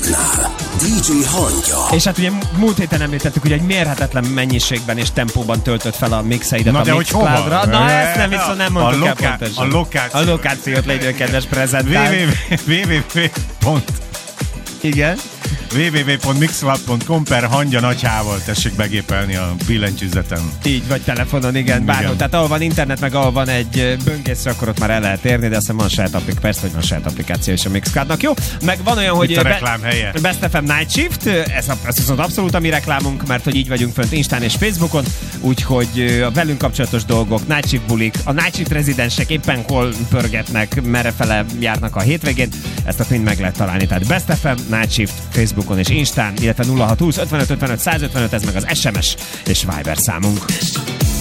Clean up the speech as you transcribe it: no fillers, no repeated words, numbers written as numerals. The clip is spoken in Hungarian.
Clubnál. DJ Hangya. És hát ugye múlt héten említettük, hogy egy mérhetetlen mennyiségben és tempóban töltött fel a mixeidet a Mixcloudra. Na ezt nem, viszont nem mondtuk el pontosan. A lokációt legyen kedves prezentál. Igen. www.mixcloud.com/Hangya nagyhával tessék begépelni a billentyűzeten. Így, vagy telefonon, igen, bárhol. Tehát ahol van internet, meg ahol van egy böngésző, akkor ott már el lehet érni, de aztán van saját applikáció, persze, hogy van saját applikáció és a Mixcloudnak, jó? Meg van olyan, hogy Best FM Night Shift, ez viszont abszolút a mi reklámunk, mert hogy így vagyunk fönt Instán és Facebookon, úgyhogy a velünk kapcsolatos dolgok, Night Shift bulik, a Night Shift rezidensek éppen hol pörgetnek, merrefele járnak a hétvégén, ezt a mind meg lehet találni. Tehát Best FM Night Shift Facebookon és Instán, illetve 0620 55 55 155, ez meg az SMS és Viber számunk.